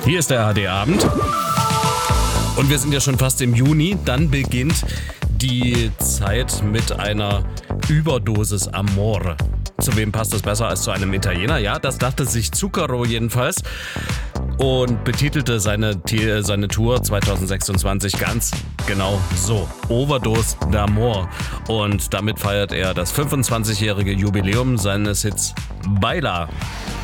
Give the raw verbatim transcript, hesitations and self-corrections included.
Hier ist der A R D-Abend und wir sind ja schon fast im Juni. Dann beginnt die Zeit mit einer Überdosis Amore. Zu wem passt das besser als zu einem Italiener? Ja, das dachte sich Zucchero jedenfalls und betitelte seine, seine Tour zwanzig sechsundzwanzig ganz genau so: Overdose d'Amore. Und damit feiert er das fünfundzwanzigjährige Jubiläum seines Hits Baila.